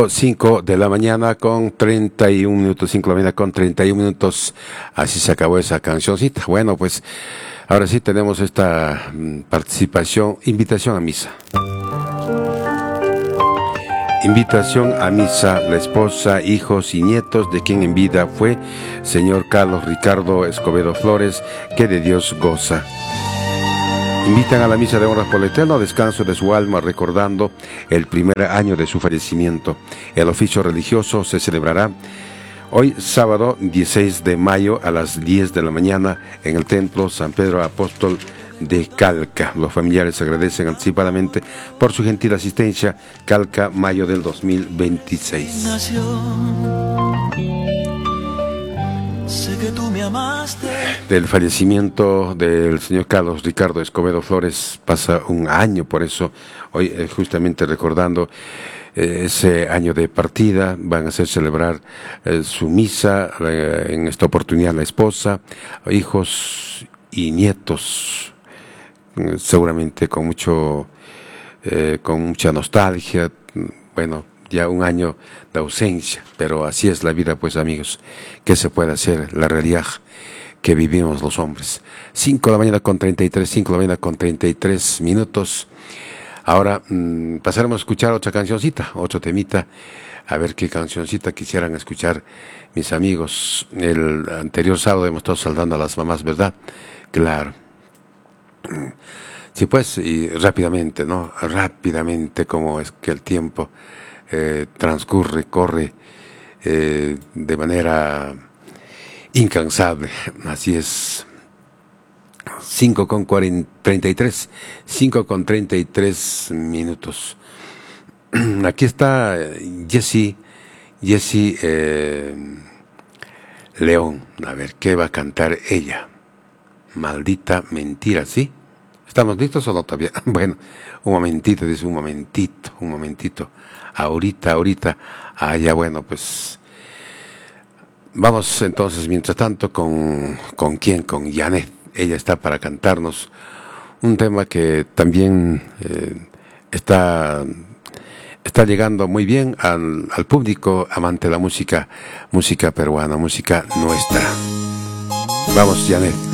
5 de la mañana con 31 minutos, 5 de la mañana con 31 minutos, así se acabó esa cancioncita. Bueno, pues ahora sí tenemos esta participación, invitación a misa. Invitación a misa, la esposa, hijos y nietos de quien en vida fue señor Carlos Ricardo Escobedo Flores, que de Dios goza. Invitan a la misa de honra por el eterno descanso de su alma, recordando el primer año de su fallecimiento. El oficio religioso se celebrará hoy, sábado 16 de mayo, a las 10 de la mañana, en el Templo San Pedro Apóstol de Calca. Los familiares agradecen anticipadamente por su gentil asistencia. Calca, mayo del 2026. Sé que tú me amaste. Del fallecimiento del señor Carlos Ricardo Escobedo Flores pasa un año, por eso hoy justamente recordando ese año de partida, van a hacer celebrar su misa, en esta oportunidad la esposa, hijos y nietos, seguramente con mucha nostalgia. Bueno, ya un año de ausencia, pero así es la vida, pues amigos. ¿Qué se puede hacer? La realidad que vivimos los hombres. 5 de la mañana con 33, 5 de la mañana con 33 minutos. Ahora pasaremos a escuchar otra cancioncita, otro temita. A ver qué cancioncita quisieran escuchar mis amigos. El anterior sábado hemos estado saludando a las mamás, ¿verdad? Claro. Sí, pues, y rápidamente, ¿no? Rápidamente, como es que el tiempo transcurre, corre de manera incansable. Así es. 5 con 33, 5 con 33 minutos. Aquí está Jessie León. A ver, ¿qué va a cantar ella? Maldita mentira, ¿sí? ¿Estamos listos o no todavía? Bueno, un momentito, dice, un momentito. Ahorita. Ah, ya, bueno, pues vamos entonces, mientras tanto, ¿con quién? Con Janet. Ella está para cantarnos un tema que también está llegando muy bien al público amante de la música peruana, música nuestra. Vamos, Janet.